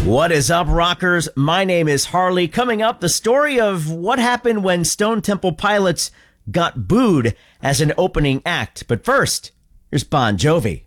What is up, rockers? My name is Harley. Coming up, the story of what happened when Stone Temple Pilots got booed as an opening act. But first, here's Bon Jovi.